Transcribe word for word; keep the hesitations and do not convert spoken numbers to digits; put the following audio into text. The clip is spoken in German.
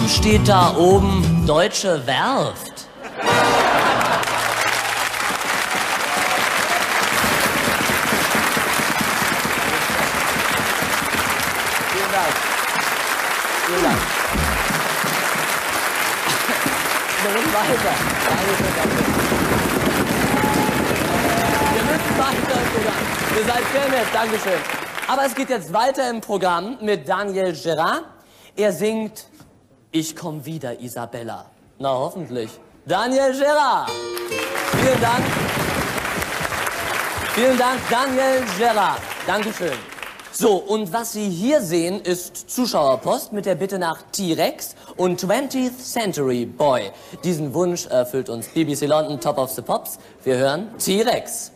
Warum steht da oben Deutsche Werft? Vielen Dank. Vielen Dank. Wir müssen weiter. Dankeschön, danke. Wir müssen weiter im Programm. Ihr seid sehr nett, Dankeschön. Aber es geht jetzt weiter im Programm mit Daniel Gerard. Er singt Ich komm wieder, Isabella. Na, hoffentlich. Daniel Gerard. Vielen Dank. Vielen Dank, Daniel Gerard. Dankeschön. So, und was Sie hier sehen, ist Zuschauerpost mit der Bitte nach T-Rex und twentieth Century Boy. Diesen Wunsch erfüllt uns B B C London Top of the Pops. Wir hören T-Rex.